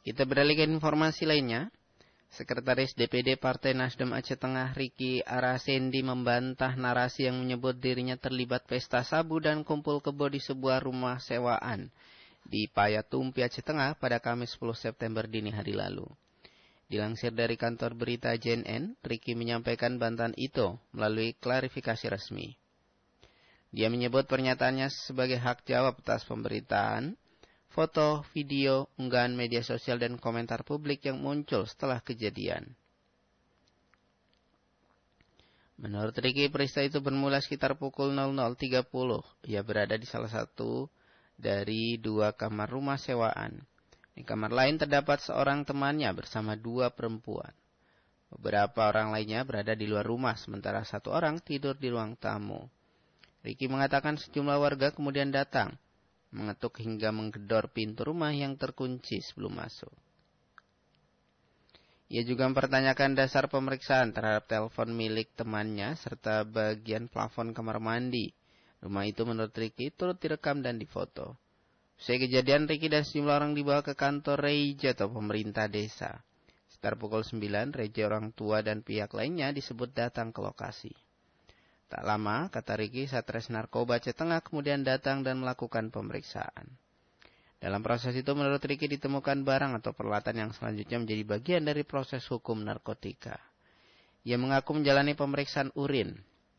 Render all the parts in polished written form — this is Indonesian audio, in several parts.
Kita beralih ke informasi lainnya. Sekretaris DPD Partai Nasdem Aceh Tengah Riki Arasendi membantah narasi yang menyebut dirinya terlibat pesta sabu dan kumpul kebo di sebuah rumah sewaan di Payatumpi Aceh Tengah pada Kamis 10 September dini hari lalu. Dilansir dari kantor berita JNN, Riki menyampaikan bantahan itu melalui klarifikasi resmi. Dia menyebut pernyataannya sebagai hak jawab atas pemberitaan, foto, video, unggahan media sosial dan komentar publik yang muncul setelah kejadian. Menurut Riki, peristiwa itu bermula sekitar pukul 00.30. Ia berada di salah satu dari dua kamar rumah sewaan. Di kamar lain terdapat seorang temannya bersama dua perempuan. Beberapa orang lainnya berada di luar rumah, sementara satu orang tidur di ruang tamu. Riki mengatakan sejumlah warga kemudian datang, mengetuk hingga menggedor pintu rumah yang terkunci sebelum masuk. Ia juga mempertanyakan dasar pemeriksaan terhadap telepon milik temannya serta bagian plafon kamar mandi. Rumah itu menurut Riki turut direkam dan difoto. Usai kejadian, Riki dan sejumlah orang dibawa ke kantor Reja atau pemerintah desa. Sekitar pukul 9, Reja, orang tua dan pihak lainnya disebut datang ke lokasi. Tak lama, kata Riki, Satres Narkoba Aceh Tengah kemudian datang dan melakukan pemeriksaan. Dalam proses itu menurut Riki ditemukan barang atau peralatan yang selanjutnya menjadi bagian dari proses hukum narkotika. Ia mengaku menjalani pemeriksaan urin.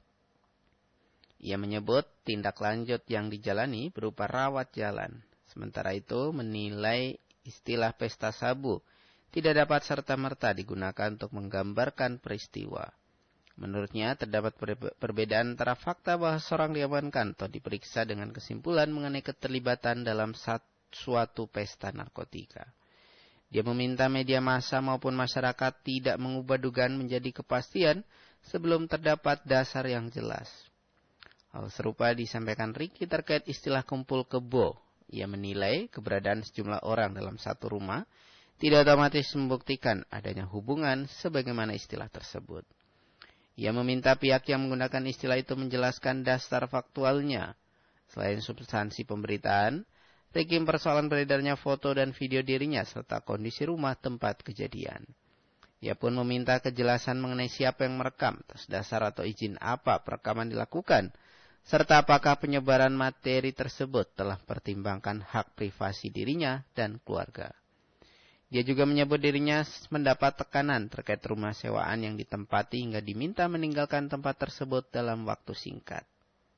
Ia menyebut tindak lanjut yang dijalani berupa rawat jalan. Sementara itu menilai istilah pesta sabu tidak dapat serta-merta digunakan untuk menggambarkan peristiwa. Menurutnya terdapat perbedaan antara fakta bahwa seorang diamankan atau diperiksa dengan kesimpulan mengenai keterlibatan dalam suatu pesta narkotika. Dia meminta media massa maupun masyarakat tidak mengubah dugaan menjadi kepastian sebelum terdapat dasar yang jelas. Hal serupa disampaikan Riki terkait istilah kumpul kebo. Ia menilai keberadaan sejumlah orang dalam satu rumah tidak otomatis membuktikan adanya hubungan sebagaimana istilah tersebut. Ia meminta pihak yang menggunakan istilah itu menjelaskan dasar faktualnya. Selain substansi pemberitaan, Riki mempersoalkan beredarnya foto dan video dirinya serta kondisi rumah tempat kejadian. Ia pun meminta kejelasan mengenai siapa yang merekam, atas dasar atau izin apa perekaman dilakukan, serta apakah penyebaran materi tersebut telah pertimbangkan hak privasi dirinya dan keluarga. Dia juga menyebut dirinya mendapat tekanan terkait rumah sewaan yang ditempati hingga diminta meninggalkan tempat tersebut dalam waktu singkat.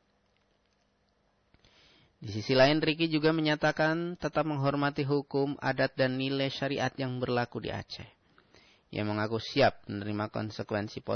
Di sisi lain, Riki juga menyatakan tetap menghormati hukum, adat, dan nilai syariat yang berlaku di Aceh. Ia mengaku siap menerima konsekuensi